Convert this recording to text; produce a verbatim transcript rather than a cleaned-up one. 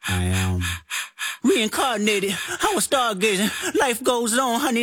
I am reincarnated. I was stargazing. Life goes on, honey.